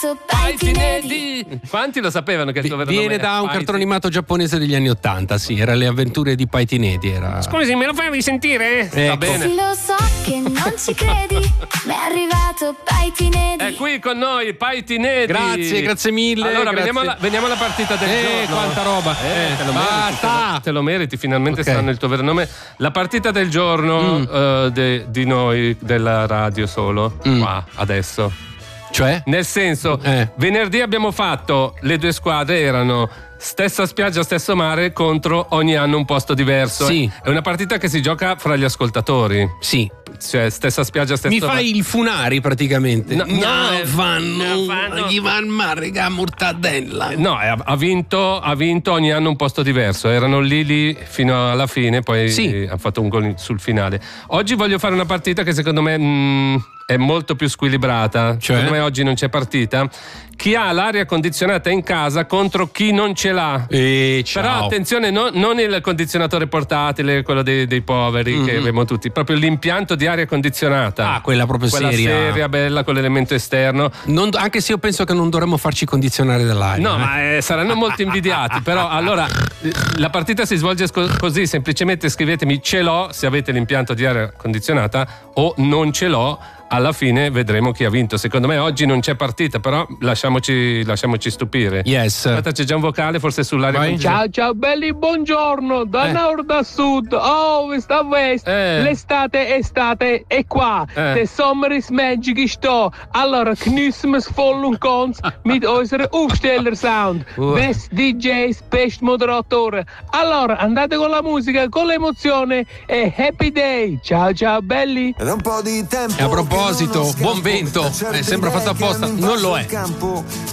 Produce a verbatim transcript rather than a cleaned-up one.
Paiti Nedi. Quanti lo sapevano che il tuo vero nome Viene da un Paiti? cartone animato giapponese degli anni Ottanta, sì, era Le avventure di Paiti Nedi. Era... Scusi, me lo fai risentire? Ecco. Va bene. Sì, lo so che non ci credi, ma è arrivato Paiti Nedi. È qui con noi Paiti Nedi. Grazie, grazie mille. Allora, grazie. veniamo alla, veniamo alla partita del Eh, giorno. quanta roba. Eh, Eh, te lo basta. meriti, te lo, te lo meriti, finalmente Ok. sanno il tuo vero nome. La partita del giorno Mm. eh, de- di noi, della radio solo, Mm. qua, adesso. Cioè? Nel senso, Eh. venerdì abbiamo fatto, le due squadre erano stessa spiaggia, stesso mare contro ogni anno un posto diverso. Sì. È una partita che si gioca fra gli ascoltatori. Sì. Cioè, stessa spiaggia, stesso Mi mare. fai il Funari praticamente. No, no, eh, fanno, no, fanno- gli va al mare che mortadella. No, ha ha vinto, ha vinto ogni anno un posto diverso. Erano lì lì fino alla fine, poi Sì. ha fatto un gol sul finale. Oggi voglio fare una partita che secondo me mh, è molto più squilibrata. Cioè? Secondo me oggi non c'è partita. Chi ha l'aria condizionata in casa contro chi non ce l'ha. E ciao. Però attenzione, no- non il condizionatore portatile, quello dei, dei poveri che abbiamo tutti, proprio l'impianto di aria condizionata. Ah, quella proprio quella seria. seria, bella, con l'elemento esterno. Non- anche se io penso che non dovremmo farci condizionare dall'aria. No, eh. ma eh, saranno molto invidiati. Però allora eh, la partita si svolge sco- così: semplicemente scrivetemi ce l'ho se avete l'impianto di aria condizionata o non ce l'ho. Alla fine vedremo chi ha vinto. Secondo me oggi non c'è partita, però lasciamoci, lasciamoci stupire. Yes. Aspetta, c'è già un vocale, forse sull'aria Vai. condizionata. Ciao ciao belli, buongiorno, da Eh. nord a sud, a ovest a west, Eh. l'estate estate è qua, Eh. der Sommer ist magic sto, allora geniessen wir's voll und ganz mit unserem Aufsteller-Sound, Uh. best D Js, best Moderatoren, allora andate con la musica, con l'emozione e happy day, ciao ciao belli. Ed è un po' di tempo. E a proposito, che non buon vento. scampo, Eh, sembra fatto apposta. certe idee che Non lo hanno è. invaso il campo.